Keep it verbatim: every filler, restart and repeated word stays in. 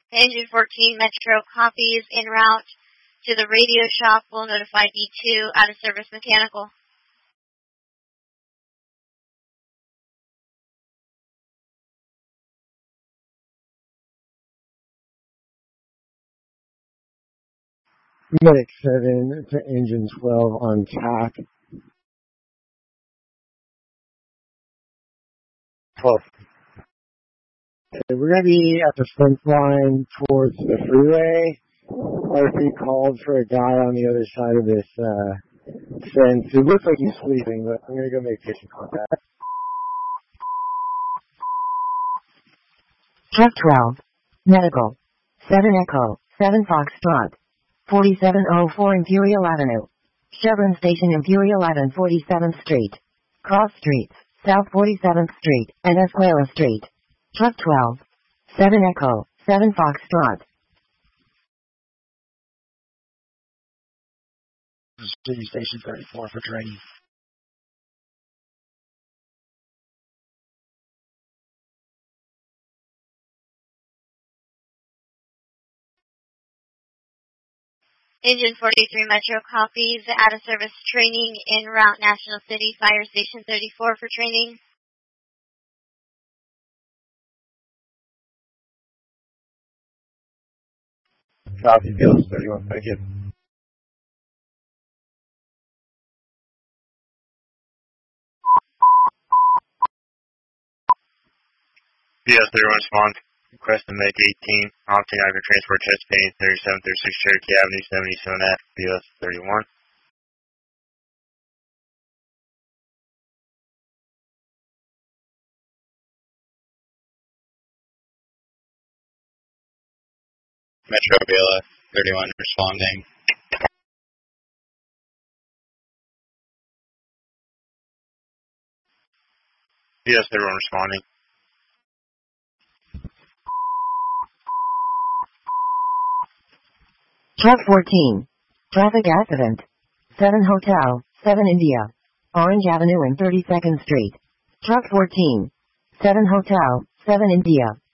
Engine fourteen Metro copies en route to the radio shop. Will notify B two out of service mechanical. Medic seven to engine twelve on T A C. twelve. Okay, we're going to be at the front line towards the freeway. R P called for a guy on the other side of this uh, fence. It looks like he's sleeping, but I'm going to go make patient contact. Truck twelve. Medical. seven Echo. seven Foxtrot. forty-seven oh four Imperial Avenue. Chevron Station Imperial Avenue forty-seventh Street. Cross Streets, South forty-seventh Street, and Escuela Street. Truck twelve. seven Echo. seven Foxtrot. City Station thirty-four for training. Engine forty-three Metro copies out of service training en route National City Fire Station thirty-four for training. Copy, Bills thirty-one, thank you. B S thirty-one respond. Request to make eighteen. Opting Agri Transport Chesapeake thirty-seven thirty-six Cherokee Avenue seventy-seven F B S thirty-one. Metro B L F thirty-one responding. B S thirty-one responding. Truck fourteen. Traffic accident. seven Hotel, seven India. Orange Avenue and thirty-second Street. Truck fourteen. seven Hotel, seven India.